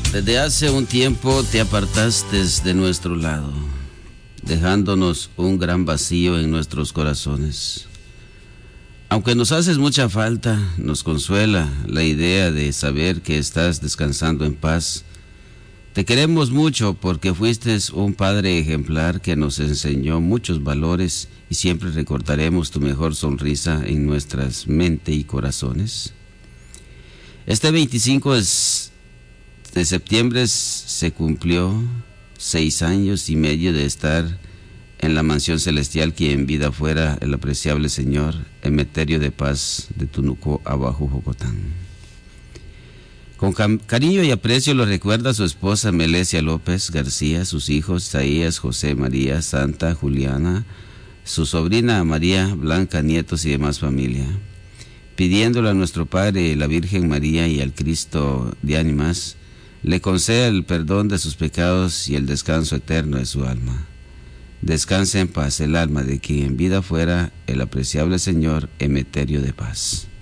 Desde hace un tiempo te apartaste de nuestro lado, dejándonos un gran vacío en nuestros corazones. Aunque nos haces mucha falta, nos consuela la idea de saber que estás descansando en paz. Te queremos mucho porque fuiste un padre ejemplar que nos enseñó muchos valores y siempre recordaremos tu mejor sonrisa en nuestras mentes y corazones. Este 25 de septiembre se cumplió 6 años y medio de estar en la mansión celestial que en vida fuera el apreciable señor Emeterio de Paz de Tunuco, Abajo, Jocotán. Con cariño y aprecio lo recuerda su esposa Melesia López García, sus hijos Isaías, José María, Santa, Juliana, su sobrina María Blanca, nietos y demás familia, pidiéndole a nuestro Padre, la Virgen María y al Cristo de ánimas, le conceda el perdón de sus pecados y el descanso eterno de su alma. Descanse en paz el alma de quien en vida fuera el apreciable señor Emeterio de Paz.